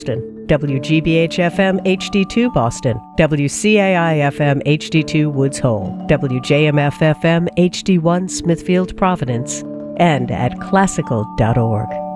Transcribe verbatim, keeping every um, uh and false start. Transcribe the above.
W G B H F M H D two Boston, W C A I F M H D two Woods Hole, W J M F F M H D one Smithfield Providence, and at classical dot org.